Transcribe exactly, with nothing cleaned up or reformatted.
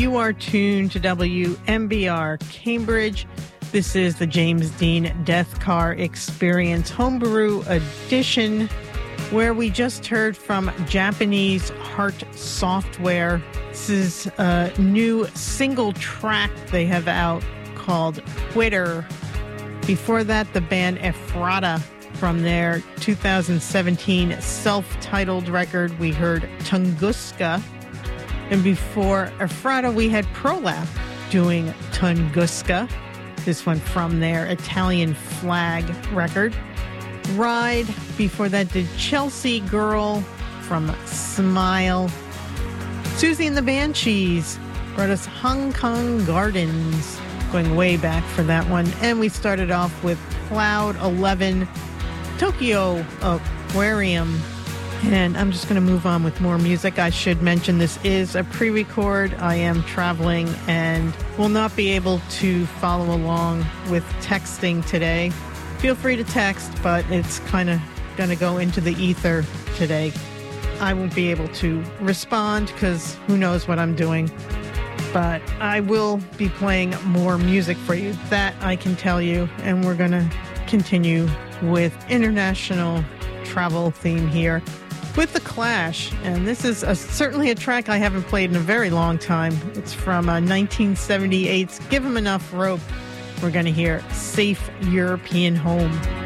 You are tuned to W M B R Cambridge. This is the James Dean Death Car Experience Homebrew Edition, where we just heard from Japanese Heart Software. This is a new single track they have out called Quitter. Before that, the band Ephrata from their two thousand seventeen self-titled record, we heard Tunguska. And before Ephrata, we had Prolap doing Tunguska. This one from their Italian Flag record. Ride, before that did Chelsea Girl from Smile. Susie and the Banshees brought us Hong Kong Gardens, going way back for that one. And we started off with Cloud eleven, Tokyo Aquarium. And I'm just going to move on with more music. I should mention this is a pre-record. I am traveling and will not be able to follow along with texting today. Feel free to text, but it's kind of going to go into the ether today. I won't be able to respond because who knows what I'm doing. But I will be playing more music for you. That I can tell you. And we're going to continue with international travel theme here with The Clash. And this is a, certainly a track I haven't played in a very long time. It's from uh, nineteen seventy-eight's Give 'Em Enough Rope. We're going to hear Safe European Home.